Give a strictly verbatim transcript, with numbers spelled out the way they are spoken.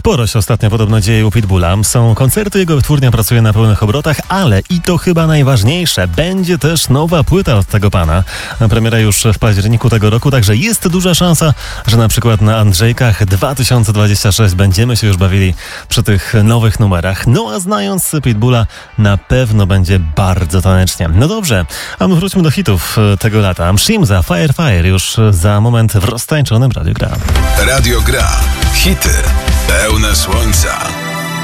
Sporo się ostatnio podobno dzieje u Pitbulla. Są koncerty, jego wytwórnia pracuje na pełnych obrotach, ale i to chyba najważniejsze, będzie też nowa płyta od tego pana. Premiera już w październiku tego roku, także jest duża szansa, że na przykład na Andrzejkach dwa tysiące dwudziestym szóstym będziemy się już bawili przy tych nowych numerach. No a znając Pitbulla, na pewno będzie bardzo tanecznie. No dobrze, a my wróćmy do hitów tego lata. Mszimza, Fire Fire już za moment w roztańczonym Radiu Gra. Radio Gra. Hity pełne słońca.